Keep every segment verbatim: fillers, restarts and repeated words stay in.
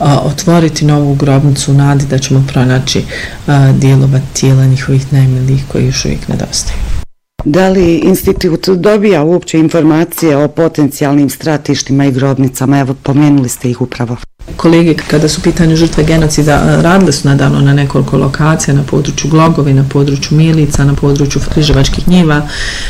otvoriti novu grobnicu u nadi da ćemo pronaći dijelova tijela njihovih najmilijih koji još uvijek nedostaju. Da li institut dobija uopće informacije o potencijalnim stratištima i grobnicama? Evo, pomenuli ste ih upravo. Kolege, kada su pitanju žrtve genocida, radile su nedavno na nekoliko lokacija, na području Glogovi, na području Milica, na području Križevačkih njiva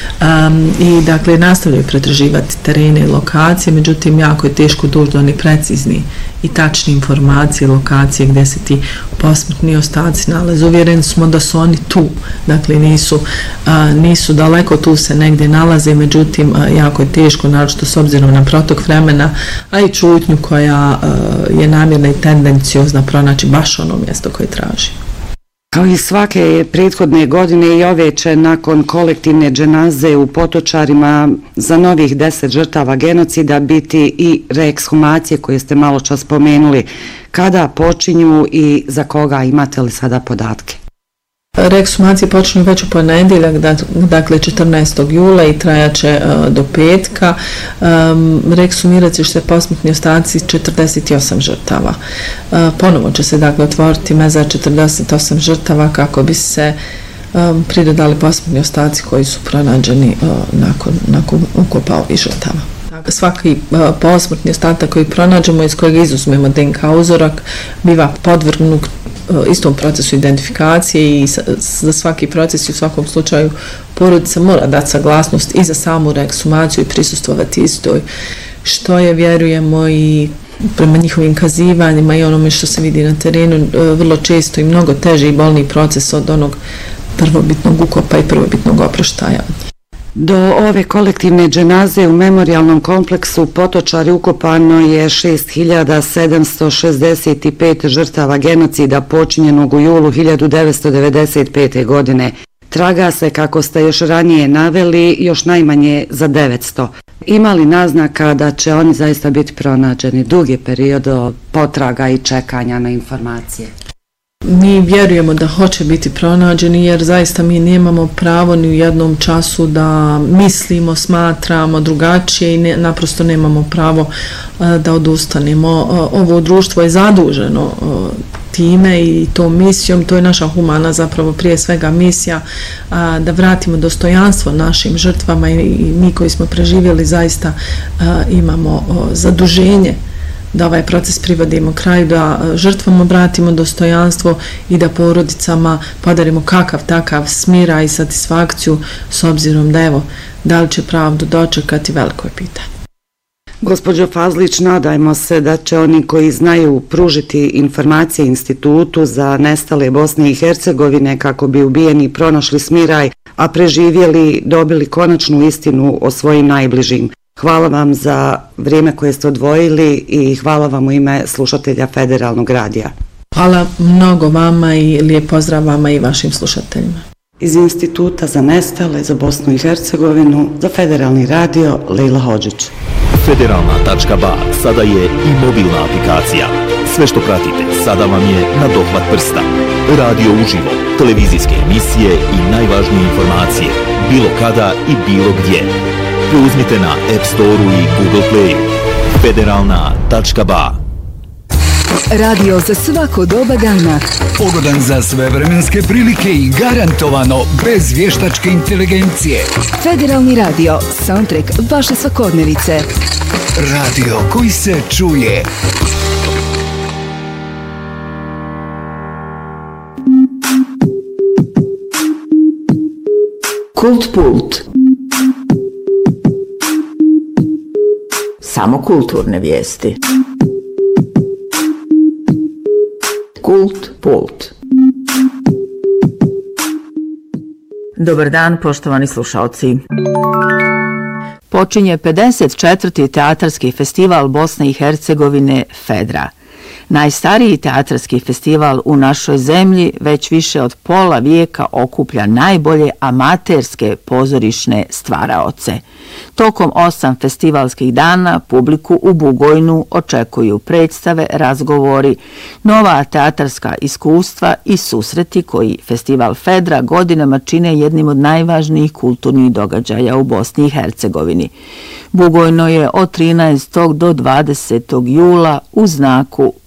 um, i dakle nastavljaju pretraživati terene i lokacije, međutim jako je teško doći do onih precizni i tačni informacije, lokacije gdje se ti posmrtni ostaci nalaze. Uvjereni smo da su oni tu, dakle nisu, a, nisu daleko, tu se negdje nalaze, međutim a, jako je teško, naročito s obzirom na protok vremena, a i čutnju koja a, je namjerna i tendenciozna pronaći baš ono mjesto koje traži. Kao i svake prethodne godine i ove će nakon kolektivne dženaze u Potočarima za novih deset žrtava genocida biti i reekshumacije koje ste malo čas spomenuli. Kada počinju i za koga, imate li sada podatke? Reekshumacije počinju već u ponedjeljak, dakle četrnaestog jula i trajaće uh, do petka. Um, reekshumirat će se posmrtni ostaci četrdeset osam žrtava. Uh, ponovo će se dakle otvoriti mezar četrdeset osam žrtava kako bi se um, pridodali posmrtni ostaci koji su pronađeni uh, nakon, nakon ukopa ovih žrtava. Svaki uh, posmrtni ostatak koji pronađemo, iz kojeg izuzmemo D N K uzorak, biva podvrgnut uh, istom procesu identifikacije i sa, za svaki proces i u svakom slučaju porodica mora dati saglasnost i za samu reekshumaciju i prisustvovati istoj, što je, vjerujemo, i prema njihovim kazivanjima i onome što se vidi na terenu uh, vrlo često i mnogo teži i bolniji proces od onog prvobitnog ukopa i prvobitnog oproštaja. Do ove kolektivne dženaze u memorijalnom kompleksu Potočari ukopano je šest hiljada sedamsto šezdeset pet žrtava genocida počinjenog u julu hiljadu devetsto devedeset pete. godine. Traga se, kako ste još ranije naveli, još najmanje za devetsto. Ima li naznaka da će oni zaista biti pronađeni? Dug je period potraga i čekanja na informacije. Mi vjerujemo da hoće biti pronađeni jer zaista mi nemamo pravo ni u jednom času da mislimo, smatramo drugačije i ne, naprosto nemamo pravo uh, da odustanemo. Uh, ovo društvo je zaduženo uh, time i tom misijom, to je naša humana zapravo prije svega misija uh, da vratimo dostojanstvo našim žrtvama i, i mi koji smo preživjeli zaista uh, imamo uh, zaduženje da ovaj proces privodimo kraju, da žrtvama vratimo dostojanstvo i da porodicama podarimo kakav takav smira i satisfakciju, s obzirom da evo, da li će pravdu dočekati, veliko je pitanje. Gospođo Fazlić, nadajmo se da će oni koji znaju pružiti informacije institutu za nestale Bosne i Hercegovine kako bi ubijeni pronašli smiraj, a preživjeli dobili konačnu istinu o svojim najbližim. Hvala vam za vrijeme koje ste odvojili i hvala vam u ime slušatelja Federalnog radija. Hvala mnogo vama i lijep pozdrav vama i vašim slušateljima. Iz Instituta za nestale za Bosnu i Hercegovinu za Federalni radio, Lejla Hodžić. Federalna tačka ba sada je i mobilna aplikacija. Sve što pratite sada vam je na dohvat prsta. Radio uživo, televizijske emisije i najvažnije informacije, bilo kada i bilo gdje. Preuzmite na App Store-u i Google Play-u. Federalna tačka ba. Radio za svako doba dana. Pogodan za sve vremenske prilike i garantovano bez vještačke inteligencije. Federalni radio, soundtrack vaše svakodnevice. Radio koji se čuje. Kult Pult. Samo kulturne vijesti. Kult Pult. Dobar dan, poštovani slušalci. Počinje pedeset četvrti teatarski festival Bosne i Hercegovine Fedra. Najstariji teatarski festival u našoj zemlji već više od pola vijeka okuplja najbolje amaterske pozorišne stvaraoce. Tokom osam festivalskih dana publiku u Bugojnu očekuju predstave, razgovori, nova teatarska iskustva i susreti koji festival Fedra godinama čine jednim od najvažnijih kulturnih događaja u Bosni i Hercegovini. Bugojno je od trinaestog do dvadesetog jula u znaku